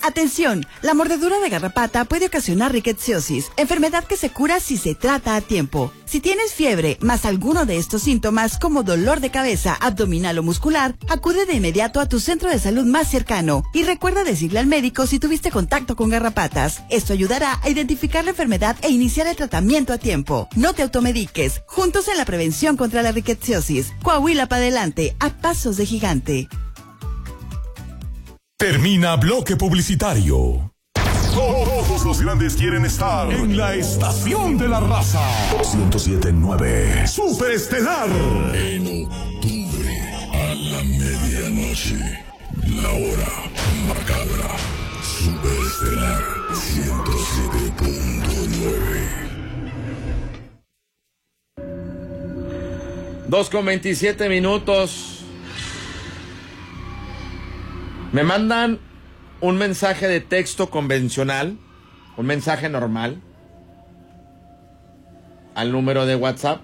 Atención, la mordedura de garrapata puede ocasionar rickettsiosis, enfermedad que se cura si se trata a tiempo. Si tienes fiebre más alguno de estos síntomas como dolor de cabeza, abdominal o muscular, acude de inmediato a tu centro de salud más cercano y recuerda decirle al médico si tuviste contacto con garrapatas. Esto ayudará a identificar la enfermedad e iniciar el tratamiento a tiempo. No te automediques, juntos en la prevención contra la rickettsiosis. Coahuila para adelante, a pasos de gigante. Termina bloque publicitario. Todos los grandes quieren estar en la estación de la raza. 107.9 Superestelar. En octubre, a la medianoche, la hora macabra. Superestelar 107.9. 2:27. Me mandan un mensaje de texto convencional, un mensaje normal, al número de WhatsApp.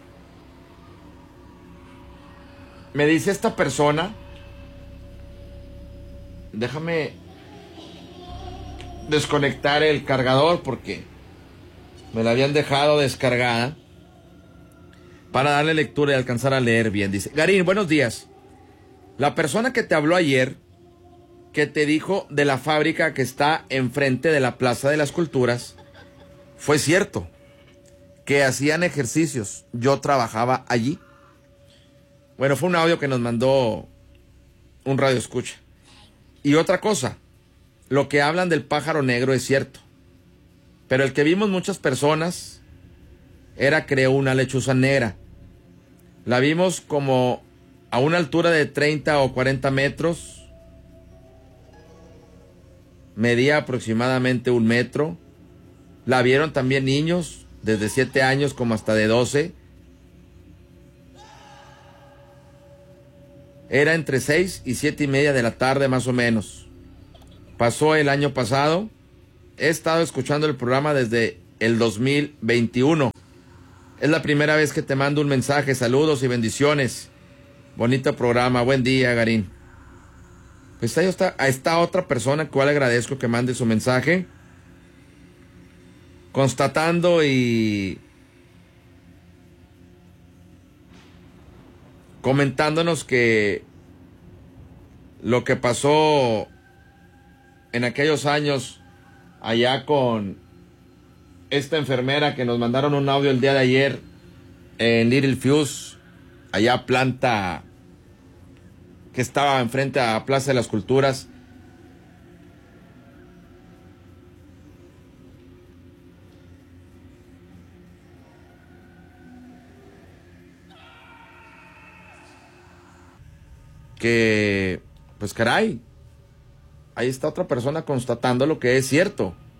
Me dice esta persona, déjame desconectar el cargador porque me la habían dejado descargada para darle lectura y alcanzar a leer bien. Dice: Garín, buenos días. La persona que te habló ayer, que te dijo de la fábrica que está enfrente de la Plaza de las Culturas, fue cierto, que hacían ejercicios. Yo trabajaba allí. Bueno, fue un audio que nos mandó un radioescucha. Y otra cosa, lo que hablan del pájaro negro es cierto, pero el que vimos muchas personas era, creo, una lechuza negra. La vimos como a una altura de 30 o 40 metros, medía aproximadamente 1 metro. La vieron también niños, desde 7 años como hasta de 12. Era entre 6 y 7:30 de la tarde más o menos. Pasó el año pasado. He estado escuchando el programa desde el 2021. Es la primera vez que te mando un mensaje. Saludos y bendiciones. Bonito programa. Buen día, Garín. Pues ahí está, a esta otra persona, cual agradezco que mande su mensaje, constatando y comentándonos que lo que pasó en aquellos años allá con esta enfermera que nos mandaron un audio el día de ayer en Little Fuse, allá planta que estaba enfrente a Plaza de las Culturas. Que, pues caray, ahí está otra persona constatando lo que es cierto.